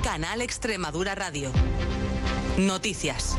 Canal Extremadura Radio. Noticias.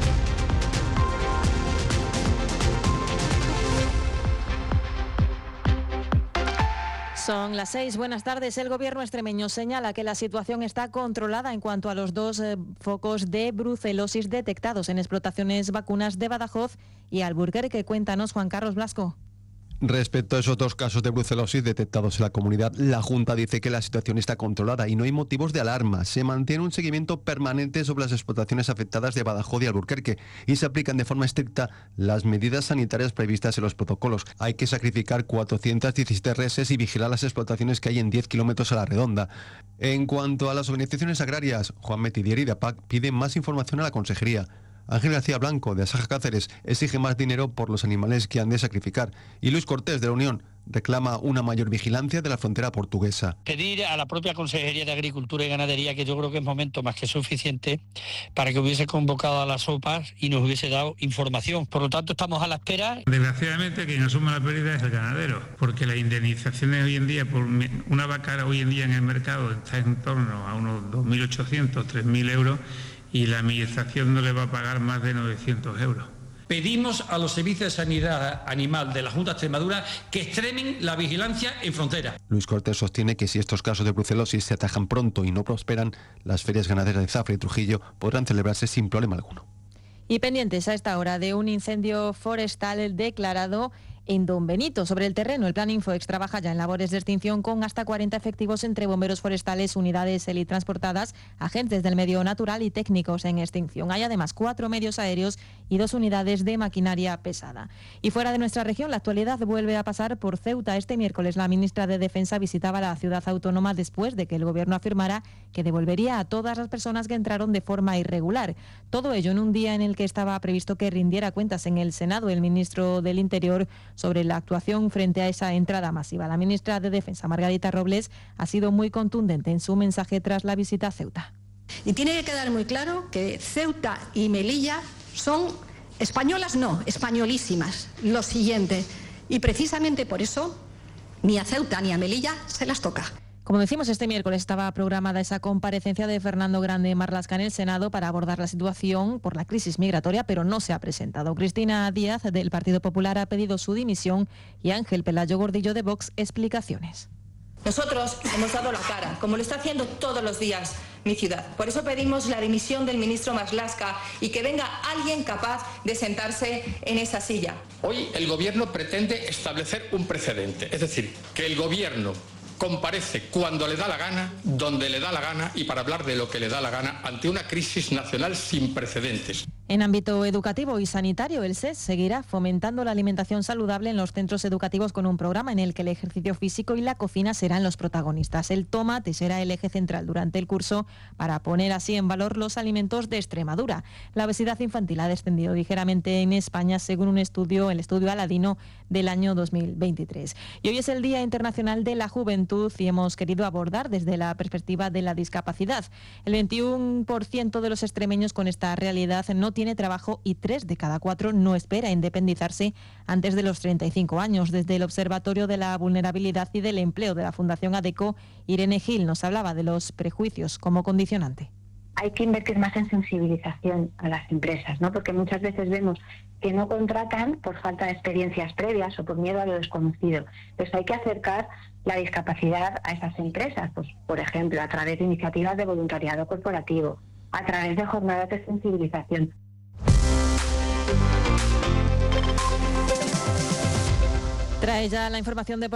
Son las 6. Buenas tardes. El gobierno extremeño señala que la situación está controlada en cuanto a los 2 focos de brucelosis detectados en explotaciones vacunas de Badajoz y Alburquerque. Cuéntanos, Juan Carlos Blasco. Respecto a esos 2 casos de brucelosis detectados en la comunidad, la Junta dice que la situación está controlada y no hay motivos de alarma. Se mantiene un seguimiento permanente sobre las explotaciones afectadas de Badajoz y Alburquerque y se aplican de forma estricta las medidas sanitarias previstas en los protocolos. Hay que sacrificar 417 reses y vigilar las explotaciones que hay en 10 kilómetros a la redonda. En cuanto a las organizaciones agrarias, Juan Metidieri de APAC pide más información a la Consejería. Ángel García Blanco, de Asaja Cáceres, exige más dinero por los animales que han de sacrificar. Y Luis Cortés, de la Unión, reclama una mayor vigilancia de la frontera portuguesa. Pedir a la propia Consejería de Agricultura y Ganadería, que yo creo que es momento más que suficiente, para que hubiese convocado a las OPAs y nos hubiese dado información. Por lo tanto, estamos a la espera. Desgraciadamente, quien asume la pérdida es el ganadero, porque las indemnizaciones hoy en día, por una vaca hoy en día en el mercado, está en torno a unos 2.800, 3.000 euros, y la administración no le va a pagar más de 900 euros. Pedimos a los servicios de sanidad animal de la Junta de Extremadura que extremen la vigilancia en frontera. Luis Cortés sostiene que si estos casos de brucelosis se atajan pronto y no prosperan, las ferias ganaderas de Zafra y Trujillo podrán celebrarse sin problema alguno. Y pendientes a esta hora de un incendio forestal declarado en Don Benito. Sobre el terreno, el Plan Infoex trabaja ya en labores de extinción con hasta 40 efectivos entre bomberos forestales, unidades helitransportadas, agentes del medio natural y técnicos en extinción. Hay además 4 medios aéreos y 2 unidades de maquinaria pesada. Y fuera de nuestra región, la actualidad vuelve a pasar por Ceuta. Este miércoles la ministra de Defensa visitaba la ciudad autónoma después de que el gobierno afirmara que devolvería a todas las personas que entraron de forma irregular. Todo ello en un día en el que estaba previsto que rindiera cuentas en el Senado el ministro del Interior sobre la actuación frente a esa entrada masiva. La ministra de Defensa, Margarita Robles, ha sido muy contundente en su mensaje tras la visita a Ceuta. Y tiene que quedar muy claro que Ceuta y Melilla son españolas, no, españolísimas. Lo siguiente. Y precisamente por eso ni a Ceuta ni a Melilla se las toca. Como decimos, este miércoles estaba programada esa comparecencia de Fernando Grande Marlaska en el Senado para abordar la situación por la crisis migratoria, pero no se ha presentado. Cristina Díaz, del Partido Popular, ha pedido su dimisión y Ángel Pelayo Gordillo, de Vox, explicaciones. Nosotros hemos dado la cara, como lo está haciendo todos los días mi ciudad. Por eso pedimos la dimisión del ministro Marlaska y que venga alguien capaz de sentarse en esa silla. Hoy el Gobierno pretende establecer un precedente, es decir, que el Gobierno comparece cuando le da la gana, donde le da la gana y para hablar de lo que le da la gana ante una crisis nacional sin precedentes. En ámbito educativo y sanitario, el SES seguirá fomentando la alimentación saludable en los centros educativos con un programa en el que el ejercicio físico y la cocina serán los protagonistas. El tomate será el eje central durante el curso para poner así en valor los alimentos de Extremadura. La obesidad infantil ha descendido ligeramente en España según el estudio Aladino del año 2023. Y hoy es el Día Internacional de la Juventud y hemos querido abordar desde la perspectiva de la discapacidad. El 21% de los extremeños con esta realidad no tiene trabajo y 3 de cada 4 no espera independizarse antes de los 35 años. Desde el Observatorio de la Vulnerabilidad y del Empleo de la Fundación ADECO, Irene Gil nos hablaba de los prejuicios como condicionante. Hay que invertir más en sensibilización a las empresas, ¿no? Porque muchas veces vemos que no contratan por falta de experiencias previas o por miedo a lo desconocido. Entonces hay que acercar la discapacidad a esas empresas, pues, por ejemplo, a través de iniciativas de voluntariado corporativo, a través de jornadas de sensibilización. Trae ya la información de